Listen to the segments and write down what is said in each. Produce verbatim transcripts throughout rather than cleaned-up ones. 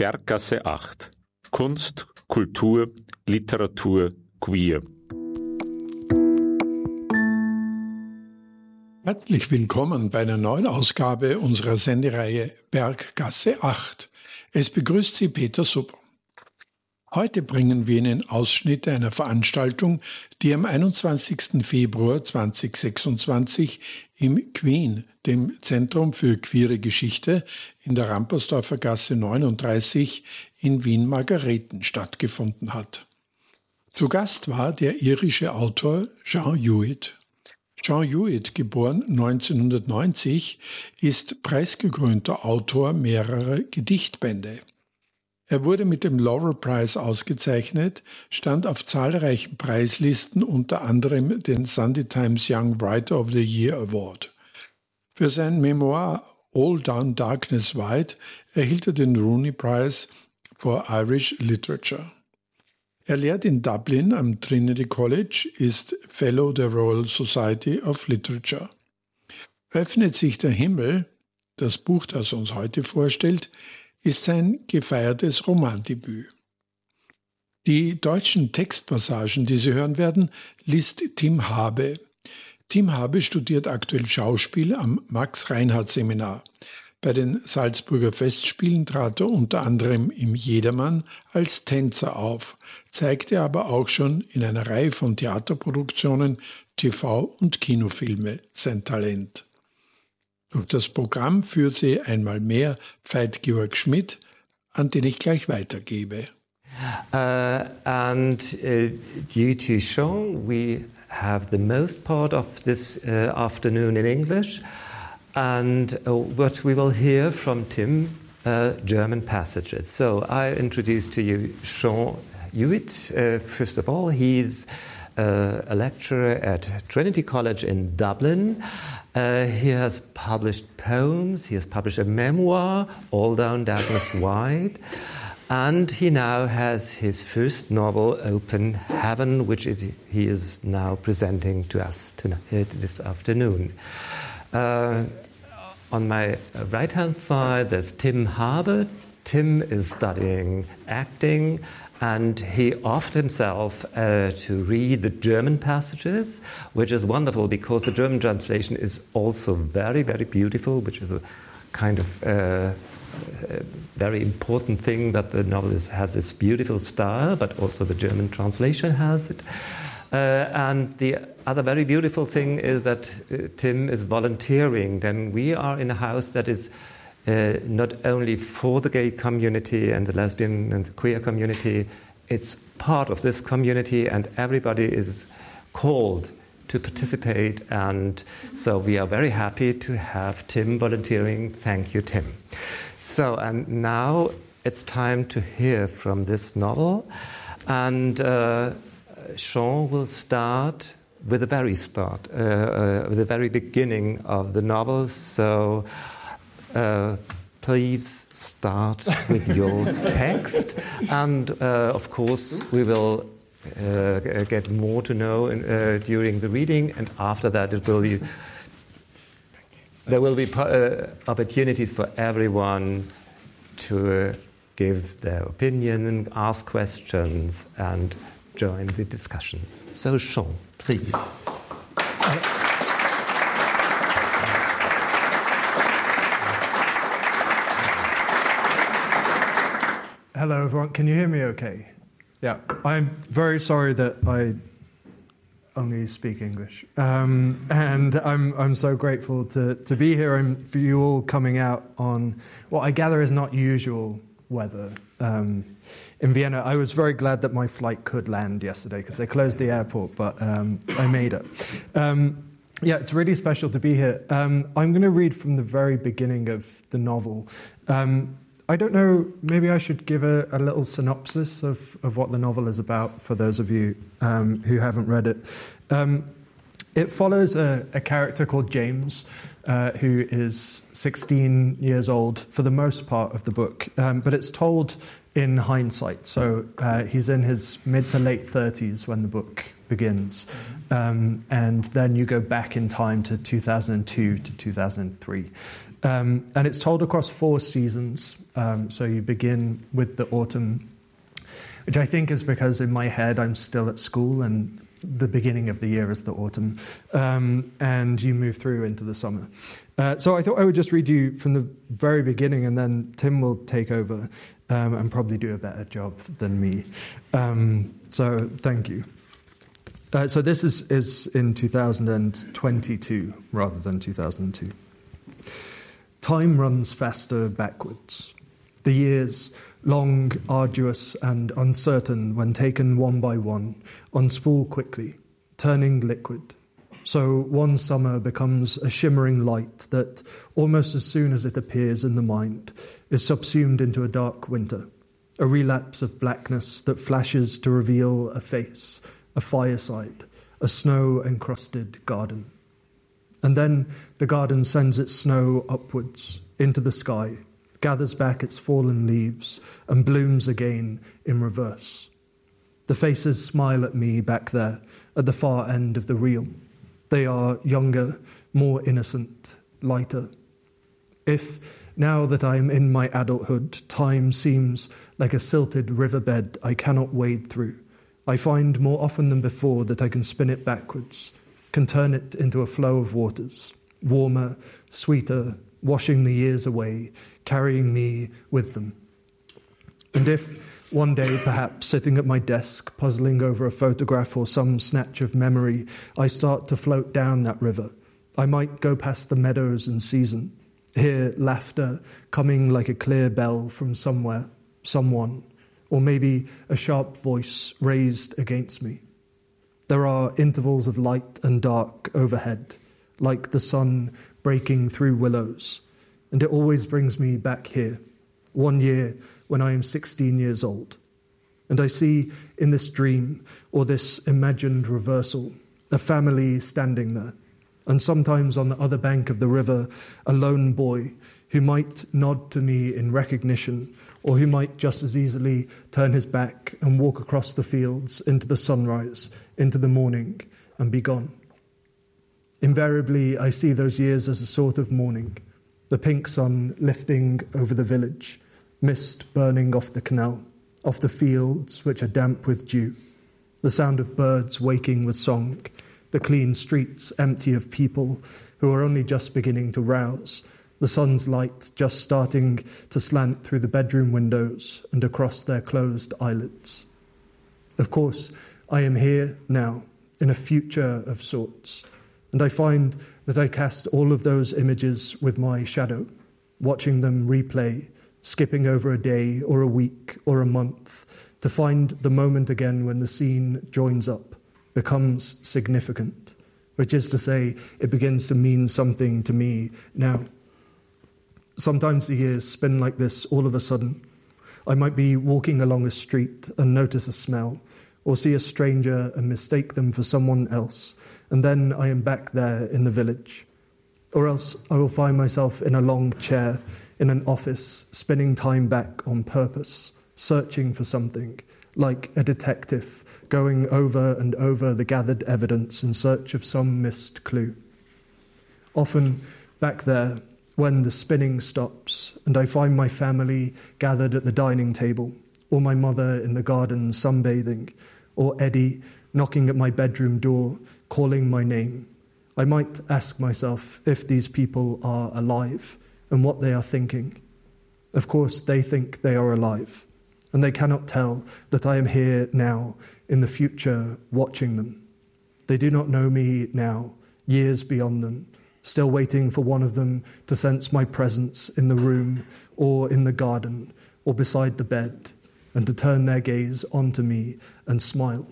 Berggasse acht. Kunst, Kultur, Literatur, Queer. Herzlich willkommen bei einer neuen Ausgabe unserer Sendereihe Berggasse acht. Es begrüßt Sie Peter Supp. Heute bringen wir Ihnen Ausschnitte einer Veranstaltung, die am einundzwanzigsten Februar zweitausendsechsundzwanzig im Queen, dem Zentrum für queere Geschichte, in der Rampersdorfer Gasse neununddreißig in Wien-Margareten stattgefunden hat. Zu Gast war der irische Autor Jean Hewitt. Jean Hewitt, geboren neunzehnhundertneunzig, ist preisgekrönter Autor mehrerer Gedichtbände. Er wurde mit dem Laurel Prize ausgezeichnet, stand auf zahlreichen Preislisten, unter anderem den Sunday Times Young Writer of the Year Award. Für sein Memoir All Down Darkness White erhielt er den Rooney Prize for Irish Literature. Er lehrt in Dublin am Trinity College, ist Fellow der Royal Society of Literature. Öffnet sich der Himmel, das Buch, das er uns heute vorstellt, ist sein gefeiertes Romandebüt. Die deutschen Textpassagen, die Sie hören werden, liest Tim Habe. Tim Habe studiert aktuell Schauspiel am Max-Reinhardt-Seminar. Bei den Salzburger Festspielen trat er unter anderem im Jedermann als Tänzer auf, zeigte aber auch schon in einer Reihe von Theaterproduktionen, T V- und Kinofilme sein Talent. Durch das Programm führt sie einmal mehr Veit-Georg Schmidt, an den ich gleich weitergebe. Uh, and uh, due to Sean, we have the most part of this uh, afternoon in English. And uh, what we will hear from Tim, uh, German passages. So I introduce to you Jean Hewitt. Uh, first of all, he's uh, a lecturer at Trinity College in Dublin. Uh, he has published poems, he has published a memoir, All Down Darkness White, and he now has his first novel, Open Heaven, which is he is now presenting to us tonight, uh, this afternoon. Uh, on my right-hand side, there's Tim Habe. Tim is studying acting, and he offered himself uh, to read the German passages, which is wonderful because the German translation is also very, very beautiful, which is a kind of uh, a very important thing that the novel is, has this beautiful style, but also the German translation has it. Uh, and the other very beautiful thing is that uh, Tim is volunteering. Then we are in a house that is uh, not only for the gay community and the lesbian and the queer community, it's part of this community and everybody is called to participate. And so we are very happy to have Tim volunteering. Thank you, Tim. So, and now it's time to hear from this novel. And uh, Sean will start with the very start, uh, uh, with the very beginning of the novel. So uh, please start with your text. And uh, of course, we will uh, get more to know in, uh, during the reading. And after that, it will be, there will be uh, opportunities for everyone to uh, give their opinion and ask questions and join the discussion. So, Sean, please. Hello, everyone. Can you hear me okay? Yeah. I'm very sorry that I only speak English. Um, and I'm I'm so grateful to, to be here and for you all coming out on what I gather is not usual weather. Um, in Vienna, I was very glad that my flight could land yesterday because they closed the airport, but um, I made it. Um, yeah, it's really special to be here. Um, I'm going to read from the very beginning of the novel. Um, I don't know, maybe I should give a, a little synopsis of, of what the novel is about for those of you um, who haven't read it. Um, it follows a, a character called James, uh, who is sixteen years old for the most part of the book, um, but it's told in hindsight. So uh, he's in his mid to late thirties when the book begins. Um, and then you go back in time to two thousand two to two thousand three. Um, and it's told across four seasons. Um, so you begin with the autumn, which I think is because in my head I'm still at school and the beginning of the year is the autumn, um, and you move through into the summer. Uh, so I thought I would just read you from the very beginning, and then Tim will take over um, and probably do a better job than me. Um, so thank you. Uh, so this is, is in two thousand twenty-two rather than two thousand two. Time runs faster backwards. The years, long, arduous, and uncertain when taken one by one, unspool quickly, turning liquid. So one summer becomes a shimmering light that, almost as soon as it appears in the mind, is subsumed into a dark winter, a relapse of blackness that flashes to reveal a face, a fireside, a snow-encrusted garden. And then the garden sends its snow upwards, into the sky, gathers back its fallen leaves, and blooms again in reverse. The faces smile at me back there, at the far end of the reel. They are younger, more innocent, lighter. If, now that I am in my adulthood, time seems like a silted riverbed I cannot wade through, I find more often than before that I can spin it backwards, can turn it into a flow of waters, warmer, sweeter, washing the years away, carrying me with them. And if one day, perhaps, sitting at my desk, puzzling over a photograph or some snatch of memory, I start to float down that river, I might go past the meadows in season, hear laughter coming like a clear bell from somewhere, someone, or maybe a sharp voice raised against me. There are intervals of light and dark overhead, like the sun breaking through willows, and it always brings me back here, one year when I am sixteen years old. And I see in this dream, or this imagined reversal, a family standing there, and sometimes on the other bank of the river, a lone boy who might nod to me in recognition, or who might just as easily turn his back and walk across the fields into the sunrise, into the morning, and be gone. Invariably, I see those years as a sort of morning, the pink sun lifting over the village, mist burning off the canal, off the fields which are damp with dew, the sound of birds waking with song, the clean streets empty of people who are only just beginning to rouse, the sun's light just starting to slant through the bedroom windows and across their closed eyelids. Of course, I am here now, in a future of sorts, and I find that I cast all of those images with my shadow, watching them replay, skipping over a day or a week or a month, to find the moment again when the scene joins up, becomes significant, which is to say, it begins to mean something to me now. Sometimes the years spin like this all of a sudden. I might be walking along a street and notice a smell, or see a stranger and mistake them for someone else, and then I am back there in the village. Or else I will find myself in a long chair, in an office, spinning time back on purpose, searching for something, like a detective going over and over the gathered evidence in search of some missed clue. Often back there, when the spinning stops and I find my family gathered at the dining table, or my mother in the garden sunbathing, or Eddie knocking at my bedroom door, calling my name, I might ask myself if these people are alive and what they are thinking. Of course, they think they are alive, and they cannot tell that I am here now, in the future, watching them. They do not know me now, years beyond them, still waiting for one of them to sense my presence in the room or in the garden or beside the bed, and to turn their gaze onto me and smile.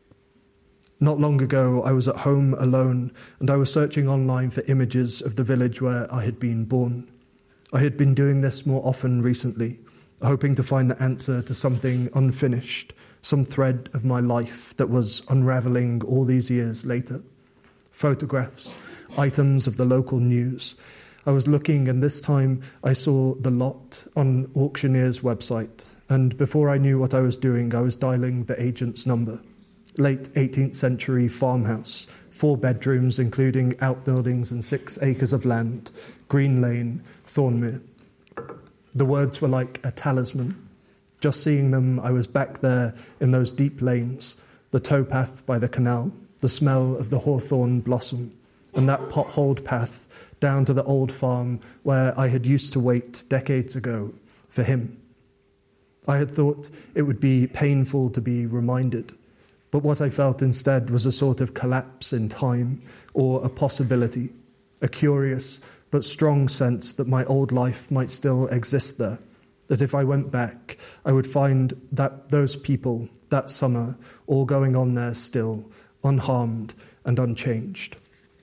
Not long ago, I was at home alone, and I was searching online for images of the village where I had been born. I had been doing this more often recently, hoping to find the answer to something unfinished, some thread of my life that was unraveling all these years later. Photographs, items of the local news. I was looking, and this time I saw the lot on Auctioneer's website, and before I knew what I was doing, I was dialing the agent's number. Late eighteenth century farmhouse, four bedrooms including outbuildings and six acres of land, green lane, Thornmere. The words were like a talisman. Just seeing them, I was back there in those deep lanes, the towpath by the canal, the smell of the hawthorn blossom, and that potholed path down to the old farm where I had used to wait decades ago for him. I had thought it would be painful to be reminded, but what I felt instead was a sort of collapse in time, or a possibility, a curious but strong sense that my old life might still exist there, that if I went back, I would find that those people, that summer, all going on there still, unharmed and unchanged.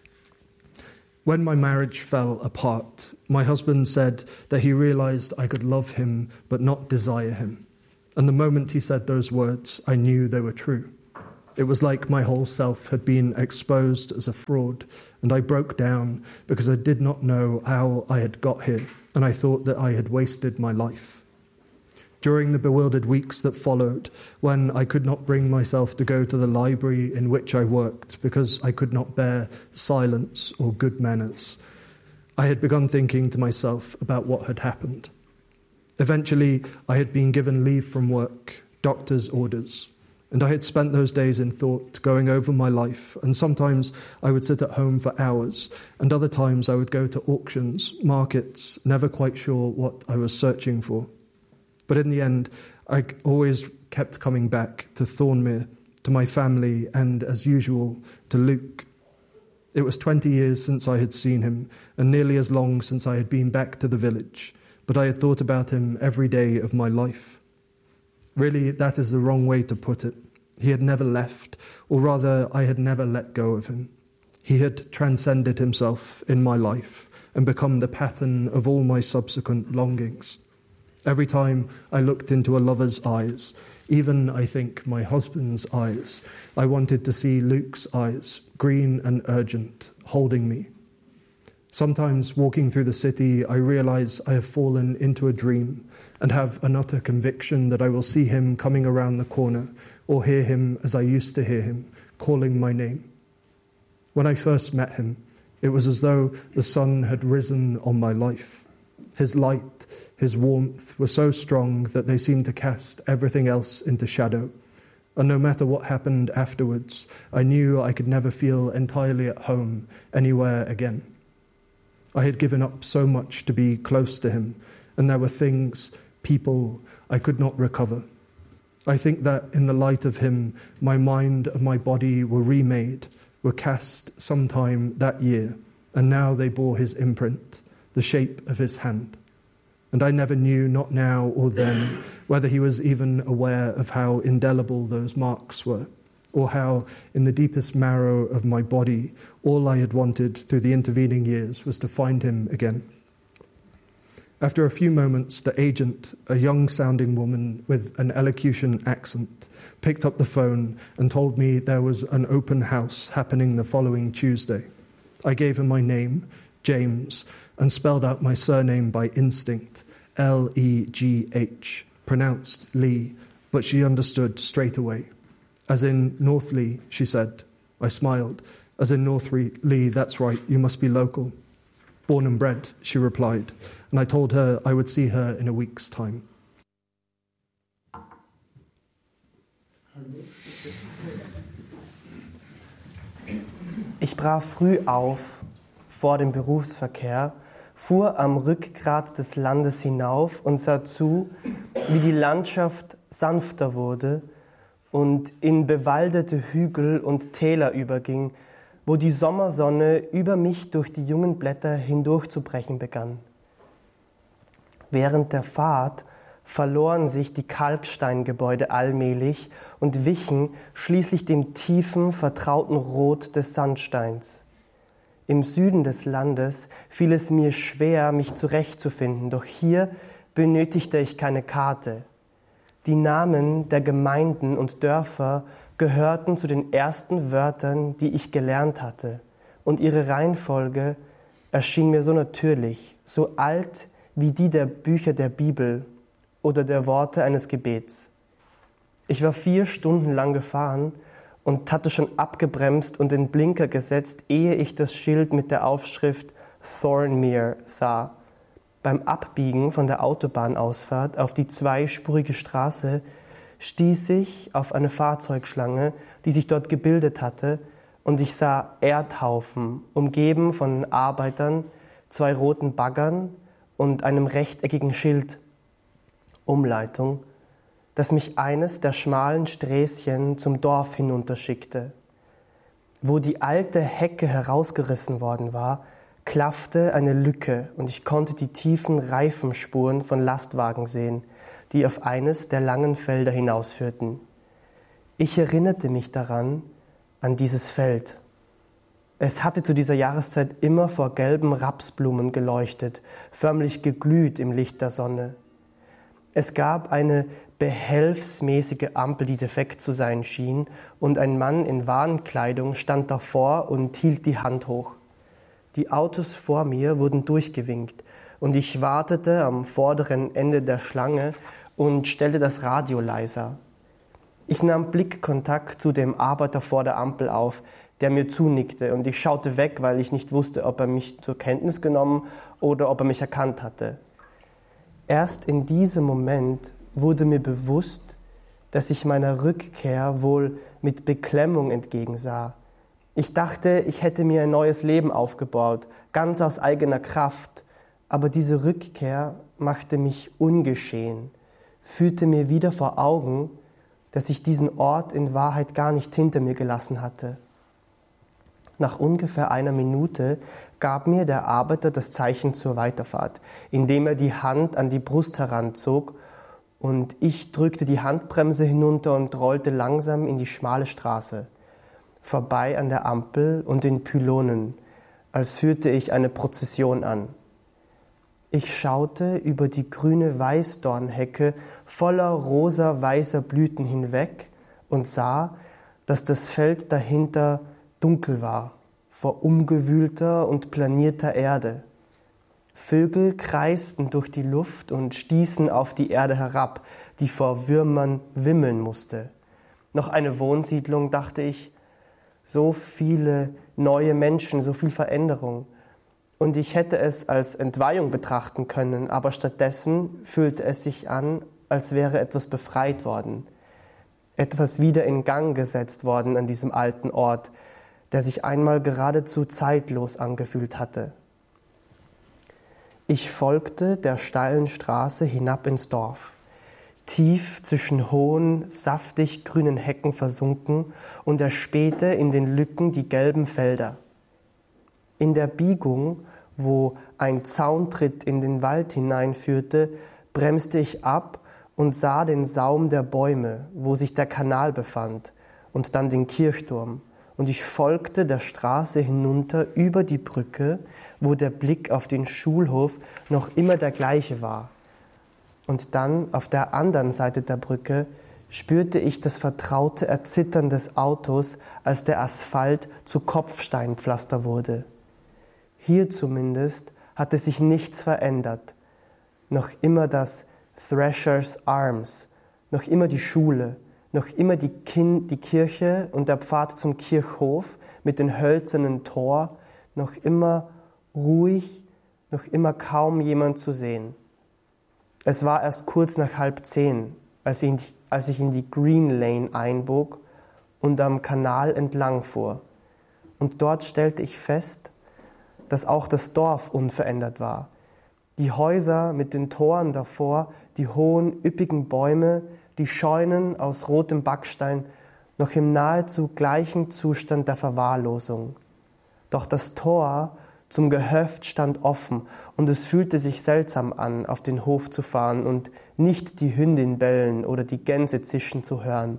When my marriage fell apart, my husband said that he realized I could love him but not desire him. And the moment he said those words, I knew they were true. It was like my whole self had been exposed as a fraud, and I broke down because I did not know how I had got here, and I thought that I had wasted my life. During the bewildered weeks that followed, when I could not bring myself to go to the library in which I worked because I could not bear silence or good manners, I had begun thinking to myself about what had happened. Eventually, I had been given leave from work, doctor's orders, and I had spent those days in thought, going over my life, and sometimes I would sit at home for hours, and other times I would go to auctions, markets, never quite sure what I was searching for. But in the end, I always kept coming back to Thornmere, to my family, and, as usual, to Luke. It was twenty years since I had seen him, and nearly as long since I had been back to the village, but I had thought about him every day of my life. Really, that is the wrong way to put it. He had never left, or rather, I had never let go of him. He had transcended himself in my life and become the pattern of all my subsequent longings. Every time I looked into a lover's eyes, even, I think, my husband's eyes, I wanted to see Luke's eyes, green and urgent, holding me. Sometimes, walking through the city, I realize I have fallen into a dream and have an utter conviction that I will see him coming around the corner or hear him as I used to hear him, calling my name. When I first met him, it was as though the sun had risen on my life. His light, his warmth were so strong that they seemed to cast everything else into shadow. And no matter what happened afterwards, I knew I could never feel entirely at home anywhere again. I had given up so much to be close to him, and there were things, people, I could not recover. I think that in the light of him, my mind and my body were remade, were cast sometime that year, and now they bore his imprint, the shape of his hand. And I never knew, not now or then, whether he was even aware of how indelible those marks were, or how, in the deepest marrow of my body, all I had wanted through the intervening years was to find him again. After a few moments, the agent, a young-sounding woman with an elocution accent, picked up the phone and told me there was an open house happening the following Tuesday. I gave her my name, James, and spelled out my surname by instinct, L E G H, pronounced Lee, but she understood straight away. As in Northley, she said. I smiled. As in Northley, that's right, you must be local. Born and bred, she replied, and I told her I would see her in a week's time. Ich brach früh auf vor dem Berufsverkehr, fuhr am Rückgrat des Landes hinauf und sah zu, wie die Landschaft sanfter wurde und in bewaldete Hügel und Täler überging, wo die Sommersonne über mich durch die jungen Blätter hindurchzubrechen begann. Während der Fahrt verloren sich die Kalksteingebäude allmählich und wichen schließlich dem tiefen, vertrauten Rot des Sandsteins. Im Süden des Landes fiel es mir schwer, mich zurechtzufinden, doch hier benötigte ich keine Karte. Die Namen der Gemeinden und Dörfer gehörten zu den ersten Wörtern, die ich gelernt hatte, und ihre Reihenfolge erschien mir so natürlich, so alt wie die der Bücher der Bibel oder der Worte eines Gebets. Ich war vier Stunden lang gefahren und hatte schon abgebremst und den Blinker gesetzt, ehe ich das Schild mit der Aufschrift Thornmere sah. Beim Abbiegen von der Autobahnausfahrt auf die zweispurige Straße stieß ich auf eine Fahrzeugschlange, die sich dort gebildet hatte, und ich sah Erdhaufen, umgeben von Arbeitern, zwei roten Baggern und einem rechteckigen Schild, Umleitung, das mich eines der schmalen Sträßchen zum Dorf hinunterschickte. Wo die alte Hecke herausgerissen worden war, klaffte eine Lücke und ich konnte die tiefen Reifenspuren von Lastwagen sehen, die auf eines der langen Felder hinausführten. Ich erinnerte mich daran, an dieses Feld. Es hatte zu dieser Jahreszeit immer vor gelben Rapsblumen geleuchtet, förmlich geglüht im Licht der Sonne. Es gab eine behelfsmäßige Ampel, die defekt zu sein schien, und ein Mann in Warnkleidung stand davor und hielt die Hand hoch. Die Autos vor mir wurden durchgewinkt und ich wartete am vorderen Ende der Schlange und stellte das Radio leiser. Ich nahm Blickkontakt zu dem Arbeiter vor der Ampel auf, der mir zunickte, und ich schaute weg, weil ich nicht wusste, ob er mich zur Kenntnis genommen oder ob er mich erkannt hatte. Erst in diesem Moment wurde mir bewusst, dass ich meiner Rückkehr wohl mit Beklemmung entgegensah. Ich dachte, ich hätte mir ein neues Leben aufgebaut, ganz aus eigener Kraft, aber diese Rückkehr machte mich ungeschehen, führte mir wieder vor Augen, dass ich diesen Ort in Wahrheit gar nicht hinter mir gelassen hatte. Nach ungefähr einer Minute gab mir der Arbeiter das Zeichen zur Weiterfahrt, indem er die Hand an die Brust heranzog, und ich drückte die Handbremse hinunter und rollte langsam in die schmale Straße, vorbei an der Ampel und den Pylonen, als führte ich eine Prozession an. Ich schaute über die grüne Weißdornhecke voller rosa-weißer Blüten hinweg und sah, dass das Feld dahinter dunkel war, vor umgewühlter und planierter Erde. Vögel kreisten durch die Luft und stießen auf die Erde herab, die vor Würmern wimmeln musste. Noch eine Wohnsiedlung, dachte ich, so viele neue Menschen, so viel Veränderung. Und ich hätte es als Entweihung betrachten können, aber stattdessen fühlte es sich an, als wäre etwas befreit worden, etwas wieder in Gang gesetzt worden an diesem alten Ort, der sich einmal geradezu zeitlos angefühlt hatte. Ich folgte der steilen Straße hinab ins Dorf, tief zwischen hohen, saftig grünen Hecken versunken, und erspähte in den Lücken die gelben Felder. In der Biegung, wo ein Zauntritt in den Wald hineinführte, bremste ich ab und sah den Saum der Bäume, wo sich der Kanal befand, und dann den Kirchturm. Und ich folgte der Straße hinunter über die Brücke, wo der Blick auf den Schulhof noch immer der gleiche war. Und dann auf der anderen Seite der Brücke spürte ich das vertraute Erzittern des Autos, als der Asphalt zu Kopfsteinpflaster wurde. Hier zumindest hatte sich nichts verändert. Noch immer das Threshers Arms, noch immer die Schule, noch immer die, Kin- die Kirche und der Pfad zum Kirchhof mit dem hölzernen Tor, noch immer ruhig, noch immer kaum jemand zu sehen. Es war erst kurz nach halb zehn, als ich in die, als ich in die Green Lane einbog und am Kanal entlang fuhr. Und dort stellte ich fest, dass auch das Dorf unverändert war. Die Häuser mit den Toren davor, die hohen, üppigen Bäume, die Scheunen aus rotem Backstein, noch im nahezu gleichen Zustand der Verwahrlosung. Doch das Tor zum Gehöft stand offen, und es fühlte sich seltsam an, auf den Hof zu fahren und nicht die Hündin bellen oder die Gänse zischen zu hören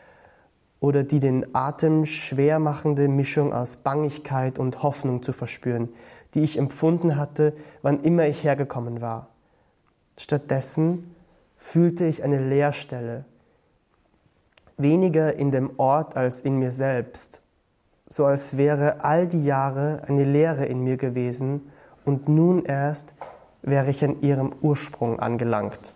oder die den Atem schwer machende Mischung aus Bangigkeit und Hoffnung zu verspüren, die ich empfunden hatte, wann immer ich hergekommen war. Stattdessen fühlte ich eine Leerstelle, weniger in dem Ort als in mir selbst, so als wäre all die Jahre eine Leere in mir gewesen und nun erst wäre ich an ihrem Ursprung angelangt.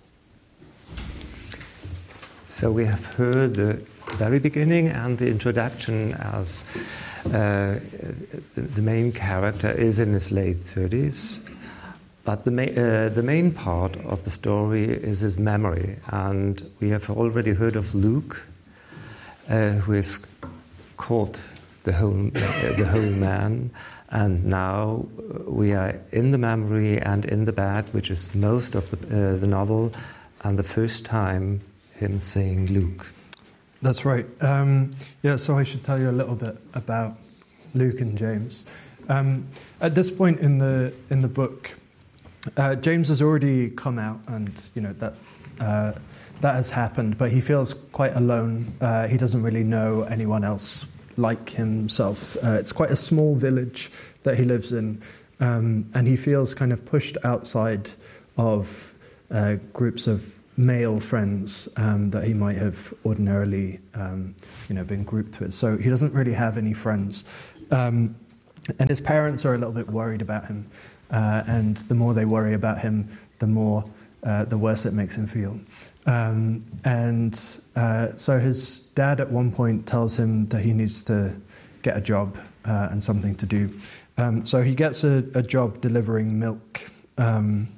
So we have heard the very beginning and the introduction as uh, the main character is in his late thirties, but the, ma- uh, the main part of the story is his memory, and we have already heard of Luke, uh, who is called the whole, uh, the whole man, and now we are in the memory and in the bag, which is most of the, uh, the novel, and the first time him saying Luke. That's right. Um, yeah, so I should tell you a little bit about Luke and James. Um, at this point in the in the book, uh, James has already come out, and you know that uh, that has happened. But he feels quite alone. Uh, he doesn't really know anyone else like himself. Uh, it's quite a small village that he lives in, um, and he feels kind of pushed outside of uh, groups of male friends um, that he might have ordinarily, um, you know, been grouped with. So he doesn't really have any friends. Um, And his parents are a little bit worried about him, uh, and the more they worry about him, the more, uh, the worse it makes him feel. Um, and uh, so his dad at one point tells him that he needs to get a job uh, and something to do. Um, so he gets a, a job delivering milk, um,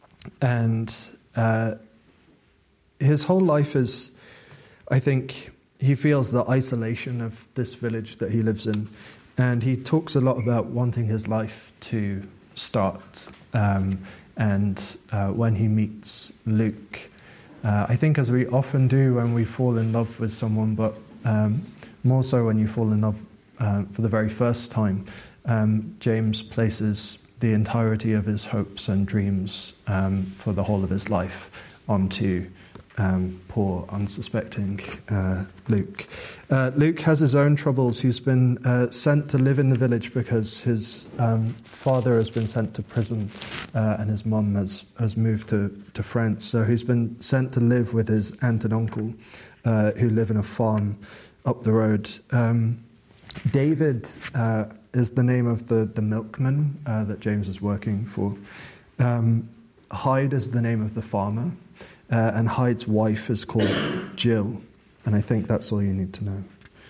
and uh, his whole life is, I think, he feels the isolation of this village that he lives in. And he talks a lot about wanting his life to start. Um, and uh, when he meets Luke, uh, I think as we often do when we fall in love with someone, but um, more so when you fall in love uh, for the very first time, um, James places the entirety of his hopes and dreams um, for the whole of his life onto Um, poor, unsuspecting uh, Luke. Uh, Luke has his own troubles. He's been uh, sent to live in the village because his um, father has been sent to prison uh, and his mum has, has moved to, to France. So he's been sent to live with his aunt and uncle uh, who live in a farm up the road. Um, David uh, is the name of the, the milkman uh, that James is working for. Um, Hyde is the name of the farmer. Uh, and Hyde's wife is called Jill, and I think that's all you need to know.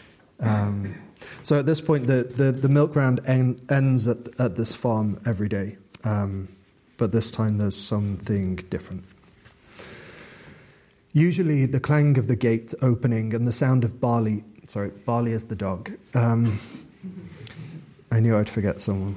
Um, so at this point, the, the, the milk round en- ends at, at this farm every day, um, but this time there's something different. Usually the clang of the gate opening and the sound of Barley, sorry, Barley is the dog. Um, I knew I'd forget someone.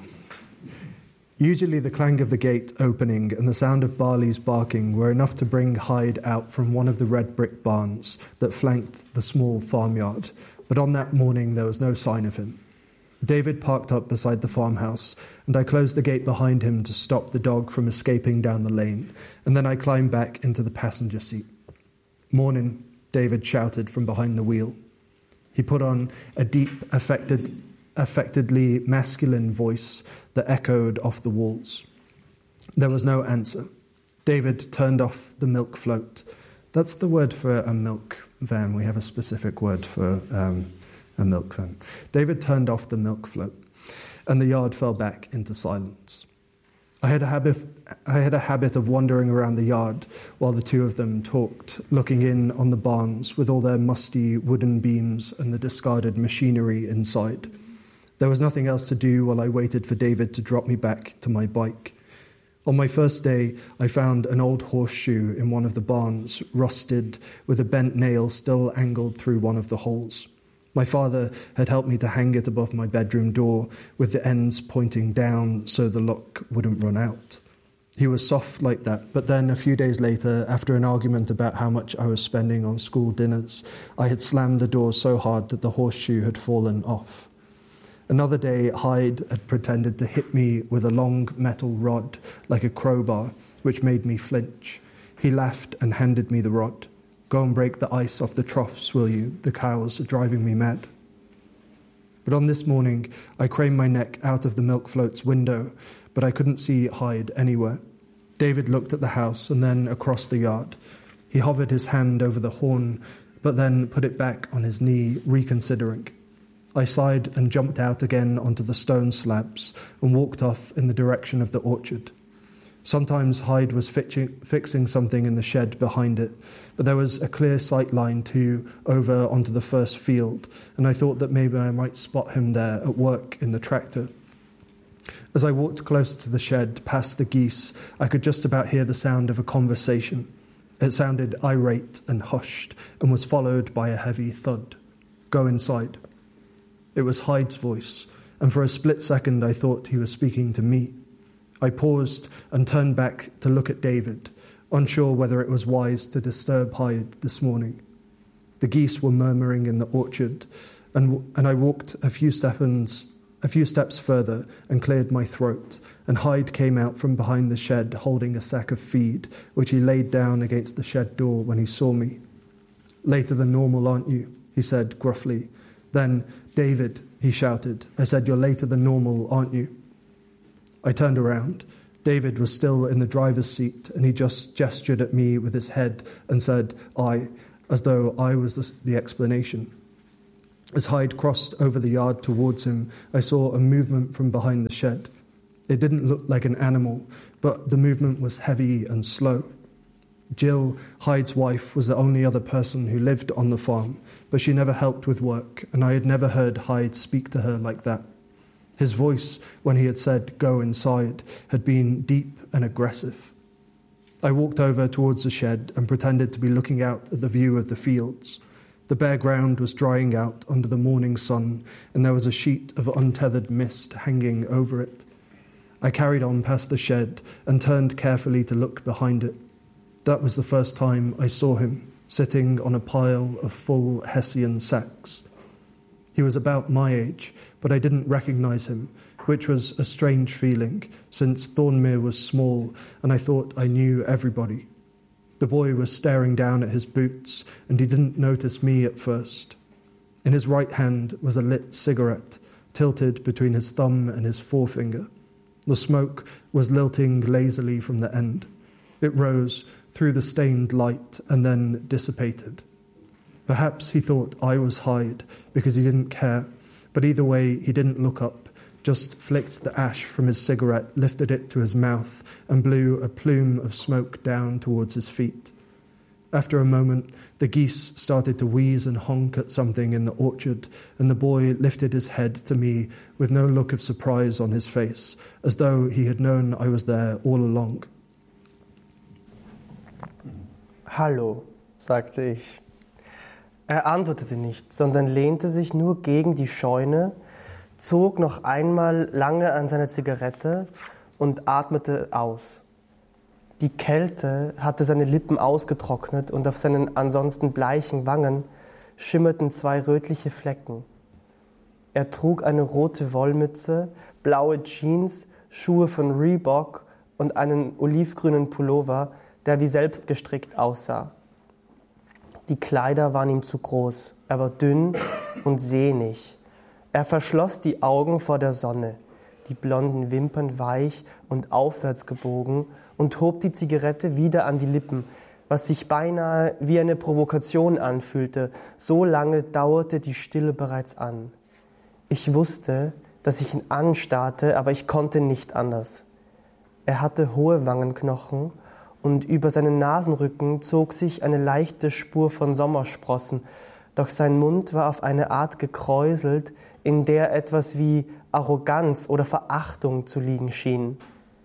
Usually the clang of the gate opening and the sound of Barley's barking were enough to bring Hyde out from one of the red brick barns that flanked the small farmyard, but on that morning there was no sign of him. David parked up beside the farmhouse, and I closed the gate behind him to stop the dog from escaping down the lane, and then I climbed back into the passenger seat. "Morning," David shouted from behind the wheel. He put on a deep, affected, affectedly masculine voice that echoed off the walls. There was no answer. David turned off the milk float. That's the word for a milk van. We have a specific word for um, a milk van. David turned off the milk float, and the yard fell back into silence. I had a habit, I had a habit of wandering around the yard while the two of them talked, looking in on the barns with all their musty wooden beams and the discarded machinery inside. There was nothing else to do while I waited for David to drop me back to my bike. On my first day, I found an old horseshoe in one of the barns, rusted, with a bent nail still angled through one of the holes. My father had helped me to hang it above my bedroom door, with the ends pointing down so the lock wouldn't run out. He was soft like that, but then a few days later, after an argument about how much I was spending on school dinners, I had slammed the door so hard that the horseshoe had fallen off. Another day, Hyde had pretended to hit me with a long metal rod, like a crowbar, which made me flinch. He laughed and handed me the rod. "Go and break the ice off the troughs, will you? The cows are driving me mad." But on this morning, I craned my neck out of the milk float's window, but I couldn't see Hyde anywhere. David looked at the house and then across the yard. He hovered his hand over the horn, but then put it back on his knee, reconsidering. I sighed and jumped out again onto the stone slabs and walked off in the direction of the orchard. Sometimes Hyde was fixing, fixing something in the shed behind it, but there was a clear sight line too over onto the first field, and I thought that maybe I might spot him there at work in the tractor. As I walked close to the shed, past the geese, I could just about hear the sound of a conversation. It sounded irate and hushed, and was followed by a heavy thud. Go inside. It was Hyde's voice, and for a split second I thought he was speaking to me. I paused and turned back to look at David, unsure whether it was wise to disturb Hyde this morning. The geese were murmuring in the orchard, and, and I walked a few steps, a few steps further and cleared my throat, and Hyde came out from behind the shed holding a sack of feed, which he laid down against the shed door when he saw me. Later than normal, aren't you? He said gruffly. Then, David, he shouted. I said, you're later than normal, aren't you? I turned around. David was still in the driver's seat, and he just gestured at me with his head and said, I, as though I was the, the explanation. As Hyde crossed over the yard towards him, I saw a movement from behind the shed. It didn't look like an animal, but the movement was heavy and slow. Jill, Hyde's wife, was the only other person who lived on the farm, but she never helped with work, and I had never heard Hyde speak to her like that. His voice, when he had said, go inside, had been deep and aggressive. I walked over towards the shed and pretended to be looking out at the view of the fields. The bare ground was drying out under the morning sun, and there was a sheet of untethered mist hanging over it. I carried on past the shed and turned carefully to look behind it. That was the first time I saw him, sitting on a pile of full Hessian sacks. He was about my age, but I didn't recognise him, which was a strange feeling, since Thornmere was small and I thought I knew everybody. The boy was staring down at his boots, and he didn't notice me at first. In his right hand was a lit cigarette, tilted between his thumb and his forefinger. The smoke was lilting lazily from the end. It rose through the stained light and then dissipated. Perhaps he thought I was Hyde because he didn't care, but either way he didn't look up, just flicked the ash from his cigarette, lifted it to his mouth, and blew a plume of smoke down towards his feet. After a moment, the geese started to wheeze and honk at something in the orchard, and the boy lifted his head to me with no look of surprise on his face, as though he had known I was there all along. Hallo, sagte ich. Er antwortete nicht, sondern lehnte sich nur gegen die Scheune, zog noch einmal lange an seiner Zigarette und atmete aus. Die Kälte hatte seine Lippen ausgetrocknet und auf seinen ansonsten bleichen Wangen schimmerten zwei rötliche Flecken. Er trug eine rote Wollmütze, blaue Jeans, Schuhe von Reebok und einen olivgrünen Pullover, der wie selbst gestrickt aussah. Die Kleider waren ihm zu groß, er war dünn und sehnig. Er verschloss die Augen vor der Sonne, die blonden Wimpern weich und aufwärts gebogen, und hob die Zigarette wieder an die Lippen, was sich beinahe wie eine Provokation anfühlte. So lange dauerte die Stille bereits an. Ich wusste, dass ich ihn anstarrte, aber ich konnte nicht anders. Er hatte hohe Wangenknochen, und über seinen Nasenrücken zog sich eine leichte Spur von Sommersprossen, doch sein Mund war auf eine Art gekräuselt, in der etwas wie Arroganz oder Verachtung zu liegen schien.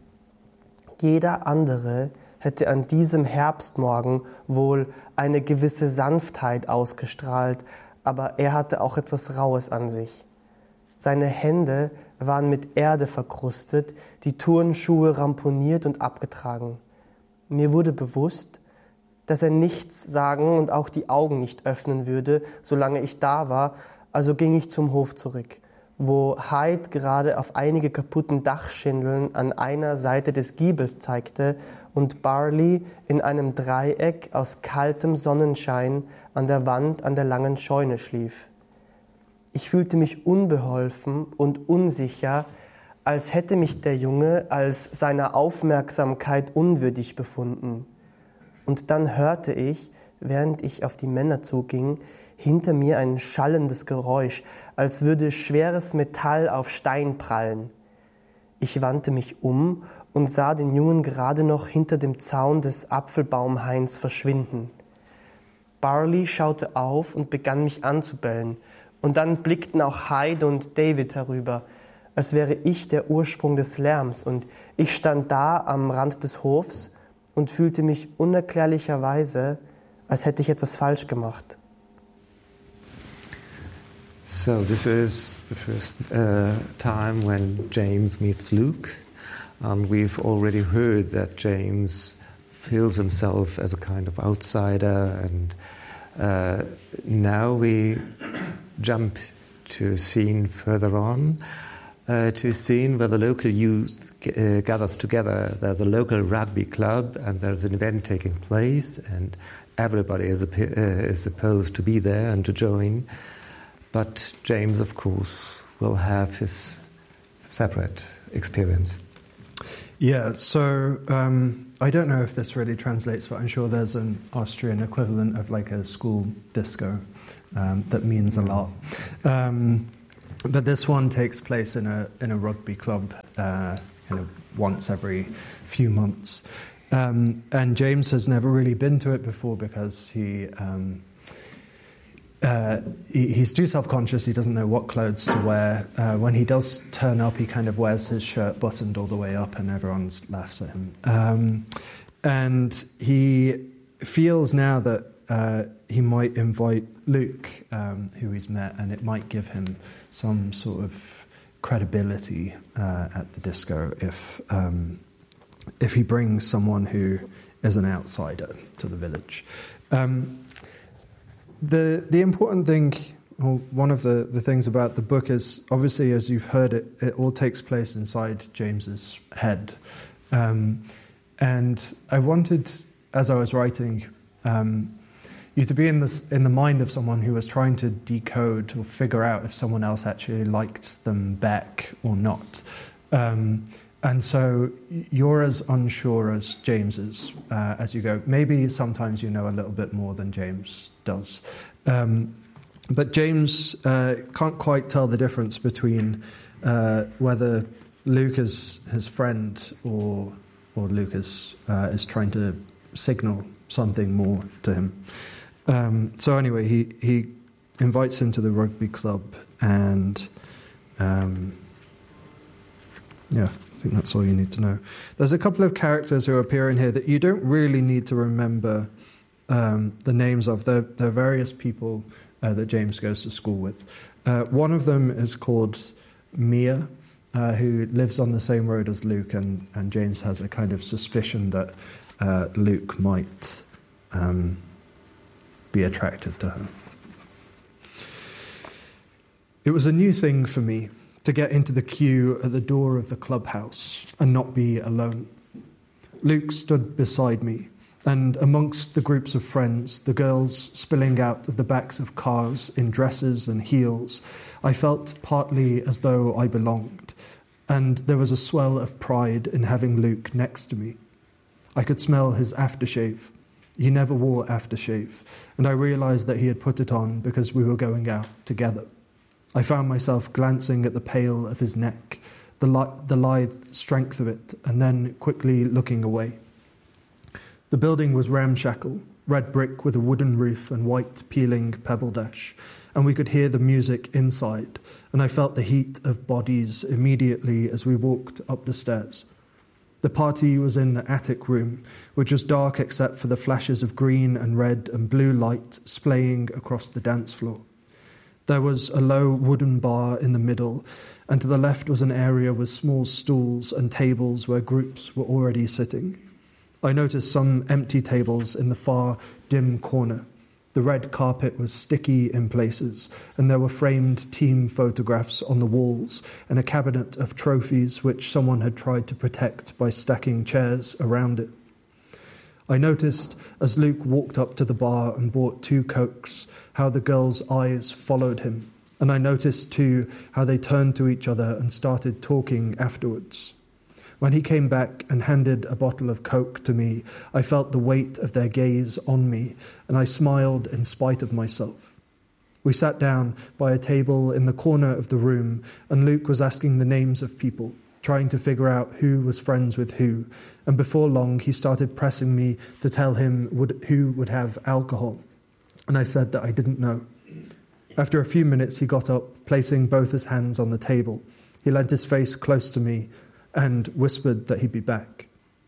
Jeder andere hätte an diesem Herbstmorgen wohl eine gewisse Sanftheit ausgestrahlt, aber er hatte auch etwas Raues an sich. Seine Hände waren mit Erde verkrustet, die Turnschuhe ramponiert und abgetragen. Mir wurde bewusst, dass er nichts sagen und auch die Augen nicht öffnen würde, solange ich da war, also ging ich zum Hof zurück, wo Hyde gerade auf einige kaputten Dachschindeln an einer Seite des Giebels zeigte und Barley in einem Dreieck aus kaltem Sonnenschein an der Wand an der langen Scheune schlief. Ich fühlte mich unbeholfen und unsicher, als hätte mich der Junge als seiner Aufmerksamkeit unwürdig befunden. Und dann hörte ich, während ich auf die Männer zuging, hinter mir ein schallendes Geräusch, als würde schweres Metall auf Stein prallen. Ich wandte mich um und sah den Jungen gerade noch hinter dem Zaun des Apfelbaumhains verschwinden. Barley schaute auf und begann mich anzubellen, und dann blickten auch Hyde und David herüber. als wäre ich der Ursprung des Lärms und ich stand da am Rand des Hofs und fühlte mich unerklärlicherweise, als hätte ich etwas falsch gemacht. So this is the first uh, time when James meets Luke, and we've already heard that James feels himself as a kind of outsider, and uh, now we jump to a scene further on, uh, to a scene where the local youth uh, gathers together. There's a local rugby club, and there's an event taking place, and everybody is, uh, is supposed to be there and to join. But James, of course, will have his separate experience. Yeah, so um, I don't know if this really translates, but I'm sure there's an Austrian equivalent of like a school disco um, that means a lot. Um, but this one takes place in a in a rugby club, uh, you know, once every few months. Um, and James has never really been to it before because he... Um, Uh, he, he's too self-conscious, he doesn't know what clothes to wear. Uh, when he does turn up, he kind of wears his shirt buttoned all the way up and everyone laughs at him. Um, and he feels now that uh, he might invite Luke, um, who he's met, and it might give him some sort of credibility uh, at the disco if, um, if he brings someone who is an outsider to the village. Um, The the important thing, or one of the, the things about the book is, obviously, as you've heard it, it all takes place inside James's head. Um, and I wanted, as I was writing, um, you to be in this in the mind of someone who was trying to decode or figure out if someone else actually liked them back or not. Um, and so you're as unsure as James is uh, as you go. Maybe sometimes you know a little bit more than James does. Um, but James uh, can't quite tell the difference between uh, whether Luke is his friend or or Lucas uh, is trying to signal something more to him. Um, so anyway, he, he invites him to the rugby club and um, yeah, I think that's all you need to know. There's a couple of characters who appear in here that you don't really need to remember um, the names of. They're, they're various people uh, that James goes to school with. Uh, one of them is called Mia, uh, who lives on the same road as Luke, and, and James has a kind of suspicion that uh, Luke might um, be attracted to her. It was a new thing for me to get into the queue at the door of the clubhouse and not be alone. Luke stood beside me, and amongst the groups of friends, the girls spilling out of the backs of cars in dresses and heels, I felt partly as though I belonged, and there was a swell of pride in having Luke next to me. I could smell his aftershave. He never wore aftershave, and I realised that he had put it on because we were going out together. I found myself glancing at the pale of his neck, the, li- the lithe strength of it, and then quickly looking away. The building was ramshackle, red brick with a wooden roof and white peeling pebble dash, and we could hear the music inside, and I felt the heat of bodies immediately as we walked up the stairs. The party was in the attic room, which was dark except for the flashes of green and red and blue light splaying across the dance floor. There was a low wooden bar in the middle, and to the left was an area with small stools and tables where groups were already sitting. I noticed some empty tables in the far, dim corner. The red carpet was sticky in places, and there were framed team photographs on the walls and a cabinet of trophies which someone had tried to protect by stacking chairs around it. I noticed, as Luke walked up to the bar and bought two Cokes, how the girls' eyes followed him, and I noticed, too, how they turned to each other and started talking afterwards. When he came back and handed a bottle of Coke to me, I felt the weight of their gaze on me, and I smiled in spite of myself. We sat down by a table in the corner of the room, and Luke was asking the names of people, trying to figure out who was friends with who, and before long he started pressing me to tell him would, who would have alcohol, and I said that I didn't know. After a few minutes he got up, placing both his hands on the table, He leant his face close to me and whispered that he'd be back.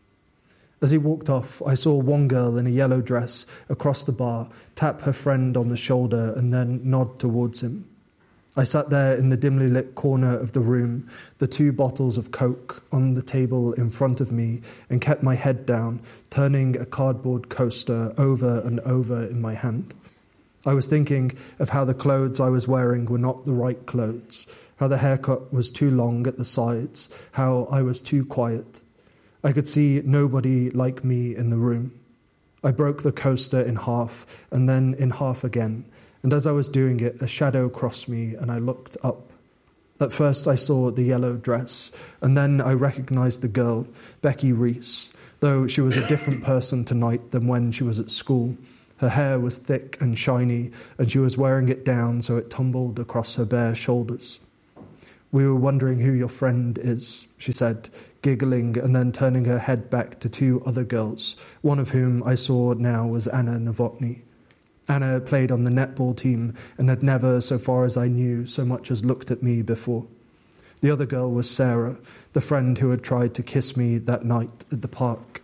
As he walked off, I saw one girl in a yellow dress across the bar tap her friend on the shoulder and then nod towards him. I sat there in the dimly lit corner of the room, the two bottles of Coke on the table in front of me, and kept my head down, turning a cardboard coaster over and over in my hand. I was thinking of how the clothes I was wearing were not the right clothes, how the haircut was too long at the sides, how I was too quiet. I could see nobody like me in the room. I broke the coaster in half and then in half again, and as I was doing it, a shadow crossed me and I looked up. At first I saw the yellow dress, and then I recognized the girl, Becky Reese, though she was a different person tonight than when she was at school. Her hair was thick and shiny, and she was wearing it down so it tumbled across her bare shoulders. "We were wondering who your friend is," she said, giggling and then turning her head back to two other girls, one of whom I saw now was Anna Novotny. Anna played on the netball team and had never, so far as I knew, so much as looked at me before. The other girl was Sarah, the friend who had tried to kiss me that night at the park.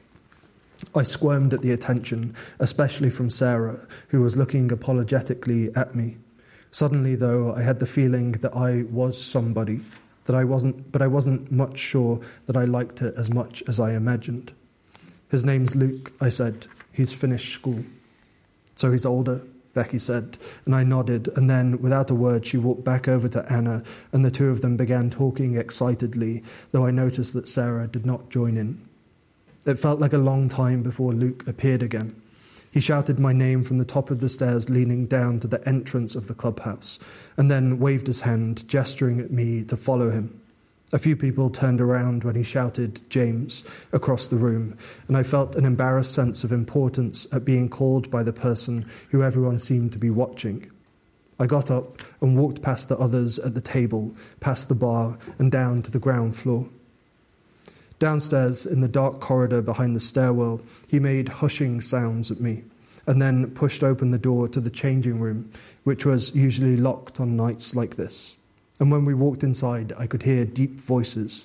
I squirmed at the attention, especially from Sarah, who was looking apologetically at me. Suddenly, though, I had the feeling that I was somebody, that I wasn't, but I wasn't much sure that I liked it as much as I imagined. "His name's Luke," I said. "He's finished school." "So he's older," Becky said, and I nodded, and then, without a word, she walked back over to Anna, and the two of them began talking excitedly, though I noticed that Sarah did not join in. It felt like a long time before Luke appeared again. He shouted my name from the top of the stairs leading down to the entrance of the clubhouse, and then waved his hand, gesturing at me to follow him. A few people turned around when he shouted "James" across the room, and I felt an embarrassed sense of importance at being called by the person who everyone seemed to be watching. I got up and walked past the others at the table, past the bar, and down to the ground floor. Downstairs, in the dark corridor behind the stairwell, he made hushing sounds at me, and then pushed open the door to the changing room, which was usually locked on nights like this. And when we walked inside, I could hear deep voices.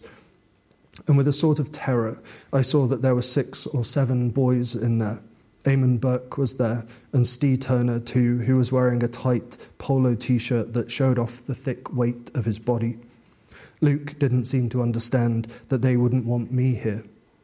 And with a sort of terror, I saw that there were six or seven boys in there. Eamon Burke was there, and Steve Turner too, who was wearing a tight polo t-shirt that showed off the thick weight of his body. Luke didn't seem to understand that they wouldn't want me here.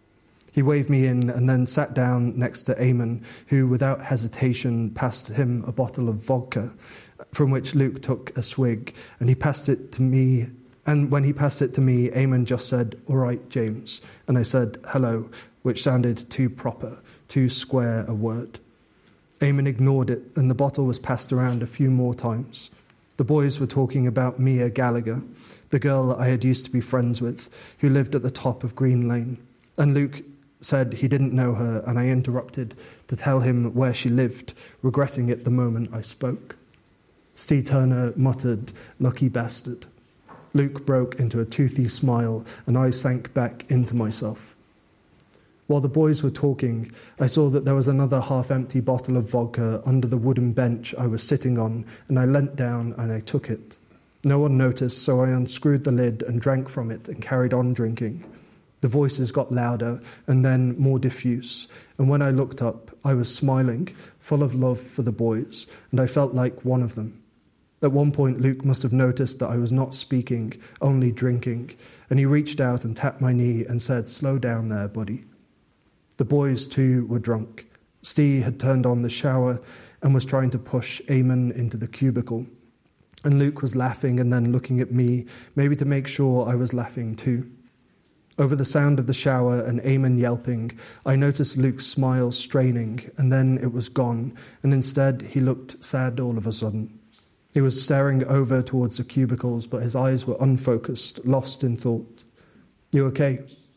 He waved me in and then sat down next to Eamon, who without hesitation passed him a bottle of vodka, from which Luke took a swig, and he passed it to me. And when he passed it to me, Eamon just said, "All right, James," and I said, "Hello," which sounded too proper, too square a word. Eamon ignored it, and the bottle was passed around a few more times. The boys were talking about Mia Gallagher, the girl I had used to be friends with, who lived at the top of Green Lane, and Luke said he didn't know her, and I interrupted to tell him where she lived, regretting it the moment I spoke. Steve Turner muttered, "Lucky bastard." Luke broke into a toothy smile, and I sank back into myself. While the boys were talking, I saw that there was another half-empty bottle of vodka under the wooden bench I was sitting on, and I leant down and I took it. No one noticed, so I unscrewed the lid and drank from it and carried on drinking. The voices got louder and then more diffuse, and when I looked up, I was smiling, full of love for the boys, and I felt like one of them. At one point, Luke must have noticed that I was not speaking, only drinking, and he reached out and tapped my knee and said, "Slow down there, buddy." The boys, too, were drunk. Steve had turned on the shower and was trying to push Eamon into the cubicle. And Luke was laughing and then looking at me, maybe to make sure I was laughing too. Over the sound of the shower and Eamon yelping, I noticed Luke's smile straining, and then it was gone, and instead he looked sad all of a sudden. He was staring over towards the cubicles, but his eyes were unfocused, lost in thought. "You okay?"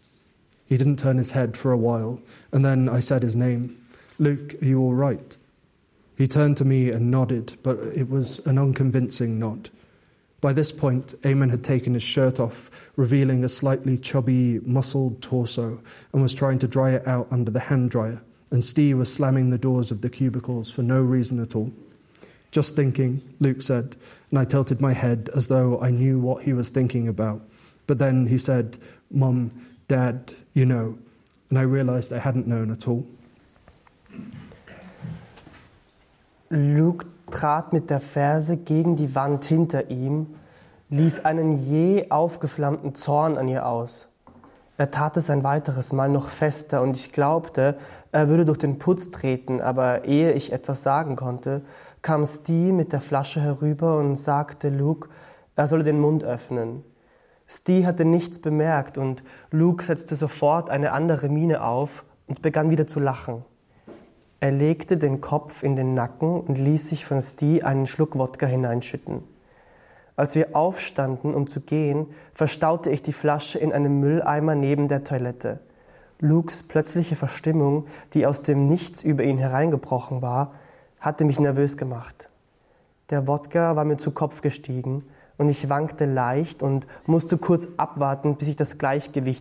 He didn't turn his head for a while, and then I said his name. "Luke, are you all right?" He turned to me and nodded, but it was an unconvincing nod. By this point, Eamon had taken his shirt off, revealing a slightly chubby, muscled torso, and was trying to dry it out under the hand dryer, and Steve was slamming the doors of the cubicles for no reason at all. "Just thinking," Luke said, and I tilted my head as though I knew what he was thinking about, But then he said, Mom, Dad, you know, and I realized I hadn't known at all. Luke trat mit der Ferse gegen die Wand hinter ihm, ließ einen jäh aufgeflammten Zorn an ihr aus. Er tat es ein weiteres Mal noch fester und ich glaubte, er würde durch den Putz treten, aber ehe ich etwas sagen konnte, kam Steve mit der Flasche herüber und sagte Luke, er solle den Mund öffnen. Steve hatte nichts bemerkt und Luke setzte sofort eine andere Miene auf und begann wieder zu lachen. Er legte den Kopf in den Nacken und ließ sich von Steve einen Schluck Wodka hineinschütten. Als wir aufstanden, um zu gehen, verstaute ich die Flasche in einem Mülleimer neben der Toilette. Lukes plötzliche Verstimmung, die aus dem Nichts über ihn hereingebrochen war, hatte mich nervös gemacht. Der Wodka war mir zu Kopf gestiegen und ich wankte leicht und musste kurz abwarten, bis ich das Gleichgewicht